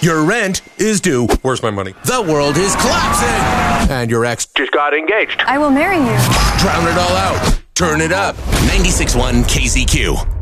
Your rent is due. Where's my money? The world is collapsing. And your ex Just got engaged. I will marry you. drown it all out. Turn it up. 96.1 KZQ.